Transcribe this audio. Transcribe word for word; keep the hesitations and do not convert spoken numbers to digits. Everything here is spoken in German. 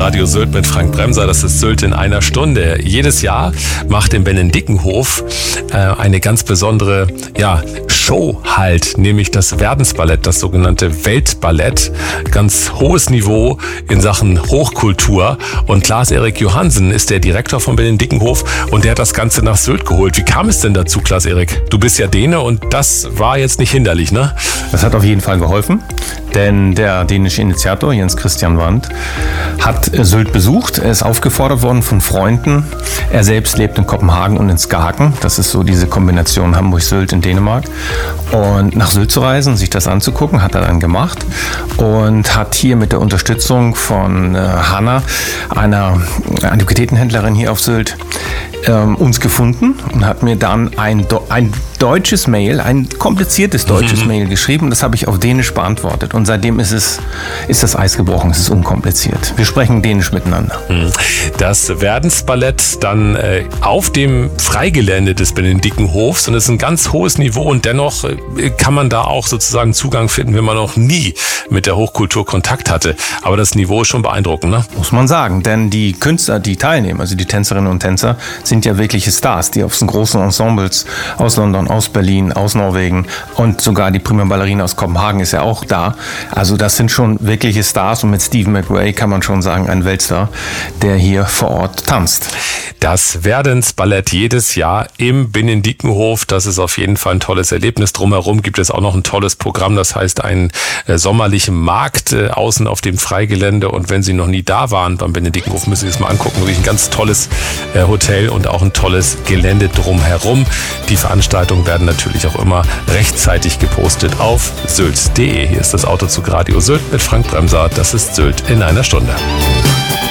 Radio Sylt mit Frank Bremser. Das ist Sylt in einer Stunde. Jedes Jahr macht im Benedickenhof äh, eine ganz besondere ja, Show halt, nämlich das Verdensballett, das sogenannte Weltballett. Ganz hohes Niveau in Sachen Hochkultur. Und Klaas-Erik Johansen ist der Direktor vom Benedickenhof und der hat das Ganze nach Sylt geholt. Wie kam es denn dazu, Klaas-Erik? Du bist ja Däne und das war jetzt nicht hinderlich, ne? Das hat auf jeden Fall geholfen, denn der dänische Initiator Jens Christian Wandt hat Sylt besucht. Er ist aufgefordert worden von Freunden. Er selbst lebt in Kopenhagen und in Skagen. Das ist so diese Kombination Hamburg-Sylt in Dänemark. Und nach Sylt zu reisen, sich das anzugucken, hat er dann gemacht und hat hier mit der Unterstützung von äh, Hanna, einer Antiquitätenhändlerin hier auf Sylt, ähm, uns gefunden und hat mir dann ein, ein deutsches Mail, ein kompliziertes deutsches mhm. Mail geschrieben. Das habe ich auf Dänisch beantwortet. Und seitdem ist es, ist das Eis gebrochen. Es ist unkompliziert. Wir sprechen Dänisch miteinander. Das Verdensballett dann äh, auf dem Freigelände des Benedickenhofs. Und es ist ein ganz hohes Niveau. Und dennoch äh, kann man da auch sozusagen Zugang finden, wenn man noch nie mit der Hochkultur Kontakt hatte. Aber das Niveau ist schon beeindruckend, ne? Muss man sagen. Denn die Künstler, die teilnehmen, also die Tänzerinnen und Tänzer, sind ja wirkliche Stars, die aus den großen Ensembles aus London, aus Berlin, aus Norwegen und sogar die Prima Ballerina aus Kopenhagen ist ja auch da. Also das sind schon wirkliche Stars und mit Stephen McRae kann man schon sagen, ein Weltstar, der hier vor Ort tanzt. Das Verdensballett jedes Jahr im Benedickenhof, das ist auf jeden Fall ein tolles Erlebnis. Drumherum gibt es auch noch ein tolles Programm, das heißt einen äh, sommerlichen Markt äh, außen auf dem Freigelände. Und wenn Sie noch nie da waren beim Benedickenhof, müssen Sie es mal angucken. Wirklich ein ganz tolles äh, Hotel und auch ein tolles Gelände drumherum. Die Veranstaltungen werden natürlich auch immer rechtzeitig gepostet auf sylt punkt de. Hier ist das Autozug Radio Sylt mit Frank Bremser. Das ist Sylt in einer Stunde.